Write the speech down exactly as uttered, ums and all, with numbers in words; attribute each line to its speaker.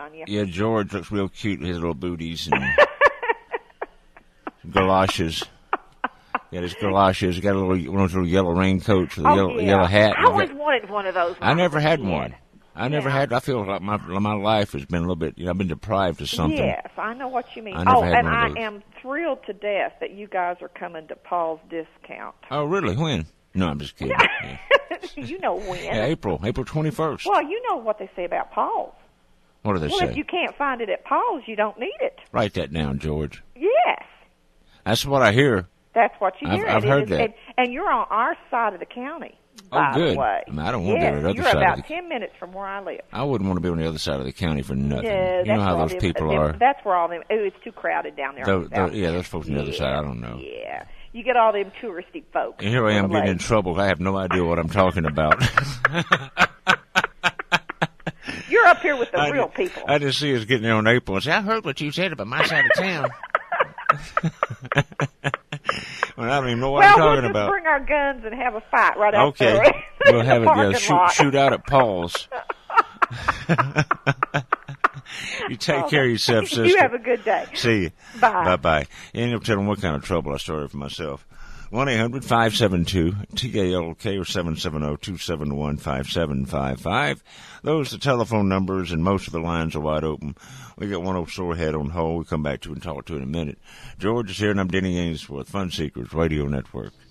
Speaker 1: on you.
Speaker 2: Yeah, George looks real cute with his little booties and galoshes. Yeah, his galoshes. He got a little, one of those little yellow raincoats with a
Speaker 1: oh,
Speaker 2: yellow,
Speaker 1: yeah.
Speaker 2: yellow hat.
Speaker 1: I always wanted one of those.
Speaker 2: I never had
Speaker 1: kid.
Speaker 2: one. I never
Speaker 1: yeah.
Speaker 2: had. I feel like my my life has been a little bit. You know, I've been deprived of something.
Speaker 1: Yes, I know what you mean.
Speaker 2: I never
Speaker 1: oh,
Speaker 2: had
Speaker 1: and
Speaker 2: one of
Speaker 1: I
Speaker 2: those.
Speaker 1: am thrilled to death that you guys are coming to Paul's discount.
Speaker 2: Oh, really? When? No, I'm just kidding. Yeah.
Speaker 1: You know when?
Speaker 2: Yeah, April, April twenty-first.
Speaker 1: Well, you know what they say about Paul's.
Speaker 2: What do they
Speaker 1: well,
Speaker 2: say?
Speaker 1: if you can't find it at Paul's, you don't need it.
Speaker 2: Write that down, George.
Speaker 1: Yes.
Speaker 2: That's what I hear.
Speaker 1: That's what you hear.
Speaker 2: I've, I've
Speaker 1: and
Speaker 2: heard
Speaker 1: is,
Speaker 2: that.
Speaker 1: And, and you're on our side of the county.
Speaker 2: Oh,
Speaker 1: by
Speaker 2: good.
Speaker 1: The way.
Speaker 2: I, mean, I don't want
Speaker 1: yes,
Speaker 2: to be on the other
Speaker 1: you're
Speaker 2: side
Speaker 1: about
Speaker 2: of the
Speaker 1: ten minutes from where I live.
Speaker 2: I wouldn't want to be on the other side of the county for nothing.
Speaker 1: Yeah,
Speaker 2: you know how those
Speaker 1: them,
Speaker 2: people
Speaker 1: them,
Speaker 2: are.
Speaker 1: That's where all them. Oh, it's too crowded down there.
Speaker 2: The,
Speaker 1: on the
Speaker 2: the, yeah, those folks on the
Speaker 1: yeah,
Speaker 2: other side. I don't know.
Speaker 1: Yeah, you get all them touristy folks.
Speaker 2: And here I am getting in trouble. I have no idea what I'm talking about.
Speaker 1: You're up here with the
Speaker 2: I
Speaker 1: real
Speaker 2: just,
Speaker 1: people.
Speaker 2: I just see us getting there on April and say, I heard what you said about my side of town. Well, I don't even know what
Speaker 1: well,
Speaker 2: I'm talking
Speaker 1: we'll just
Speaker 2: about.
Speaker 1: bring our guns and have a fight right out
Speaker 2: Okay,
Speaker 1: there.
Speaker 2: we'll have it. Yeah, shoot, shoot out at Paul's. You take care of yourself, sister.
Speaker 1: You have a good day.
Speaker 2: See you.
Speaker 1: Bye.
Speaker 2: Bye bye. And you'll tell them what kind of trouble I started for myself. one eight hundred five seven two T A L K or seven seven zero two seven one five seven five five. Those are the telephone numbers, and most of the lines are wide open. We got one old sorehead on hold. We'll come back to and talk to in a minute. George is here, and I'm Denny Ainsworth, Fun Seekers Radio Network.